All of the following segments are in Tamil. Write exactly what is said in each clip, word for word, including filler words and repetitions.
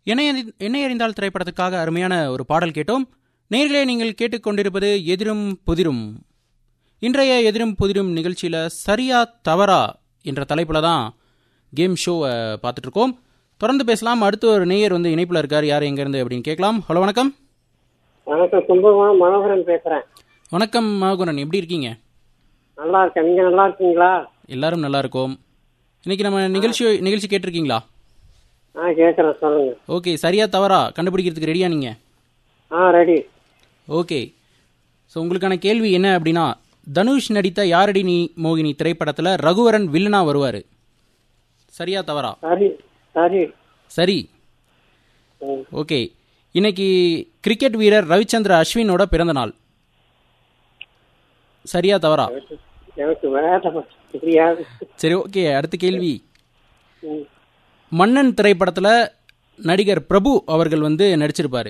என்னை என்னை அறிந்தால் திரைப்படத்துக்காக அருமையான ஒரு பாடல் கேட்டோம். நேர்களே, நீங்கள் கேட்டுக்கொண்டிருப்பது எதிரும் புதிரும். இன்றைய எதிரும் புதிரும் நிகழ்ச்சியில் சரியா தவறா என்ற தலைப்பில் தான் கேம் ஷோவை பார்த்துட்ருக்கோம். தொடர்ந்து பேசலாம். அடுத்து ஒரு நேயர் வந்து இணைப்பில் இருக்கார். யார் எங்கேருந்து அப்படின்னு கேட்கலாம். ஹலோ, வணக்கம். வணக்கம், கும்பகோணம் மனோகரன் பேசுகிறேன். வணக்கம் மனோகரன், எப்படி இருக்கீங்க? நல்லா இருக்கேன். நீங்கள் நல்லா இருக்கீங்களா? எல்லாரும் நல்லா இருக்கோம். இன்னைக்கு நம்ம நிகழ்ச்சி நிகழ்ச்சி கேட்டிருக்கீங்களா? ஆ, கேட்குறேன், சொல்லுங்கள். ஓகே, சரியா தவறா கண்டுபிடிக்கிறதுக்கு ரெடியா நீங்கள்? ஆ, ரெடி. ஓகே, ஸோ உங்களுக்கான கேள்வி என்ன அப்படின்னா, தனுஷ் நடித்த யாரடி நீ மோகினி திரைப்படத்தில் ரகுவரன் வில்லனா வருவார். சரியா தவறா? சரி சரி சரி. ஓகே, இன்னைக்கு கிரிக்கெட் வீரர் ரவிச்சந்திர அஸ்வினோட பிறந்த நாள். சரியா தவறா? எனக்கு வேற தெரியாது. சரி, ஓகே. அடுத்த கேள்வி, மன்னன் திரைப்படத்தில் நடிகர் பிரபு அவர்கள் வந்து நடிச்சிருப்பாரு.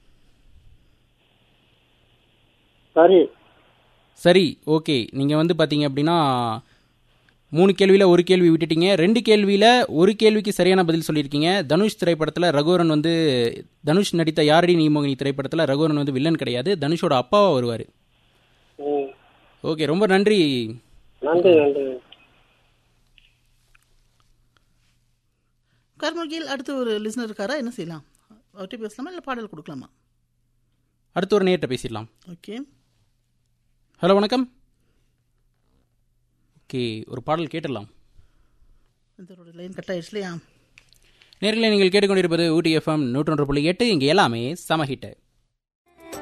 சரி சரி. ஓகே, நீங்கள் வந்து பார்த்தீங்க அப்படின்னா மூணு கேள்வியில் ஒரு கேள்வி விட்டுட்டீங்க. ரெண்டு கேள்வியில் ஒரு கேள்விக்கு சரியான பதில் சொல்லியிருக்கீங்க. தனுஷ் திரைப்படத்தில் ரகுவரன் வந்து தனுஷ் நடித்த யாரடி நீ மோகினி திரைப்படத்தில் ரகுவரன் வந்து வில்லன் கிடையாது, தனுஷோட அப்பாவா வருவார். ஓகே, ரொம்ப நன்றி. நன்றி நன்றி. கர்மகில் அடுத்து ஒரு லிசனர் இருக்காரா? என்ன செய்யலாம்? அவர்கிட்ட பேசலாமா இல்லை பாடல் கொடுக்கலாமா? அடுத்து ஒரு நேர்கிட்ட பேசிடலாம். ஓகே. ஹலோ, வணக்கம். ஓகே, ஒரு பாடல் கேட்டுடலாம். இதோட லைன் கட் ஆயிடுச்சு இல்லையா? நேர்களை நீங்கள் கேட்டுக்கொண்டிருப்பது ஊட்டி எஃப்எம் நூற்றொன்று புள்ளி எட்டு. இங்கே எல்லாமே சமஹிட்டு.